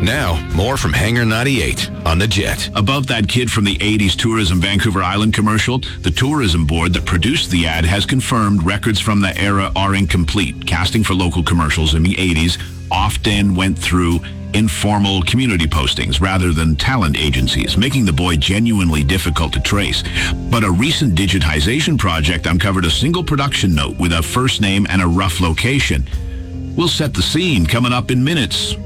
Now, more from Hangar 98 on The Jet. Above that kid from the 80s Tourism Vancouver Island commercial, the tourism board that produced the ad has confirmed records from the era are incomplete. Casting for local commercials in the 80s often went through informal community postings rather than talent agencies, making the boy genuinely difficult to trace. But a recent digitization project uncovered a single production note with a first name and a rough location. We'll set the scene coming up in minutes.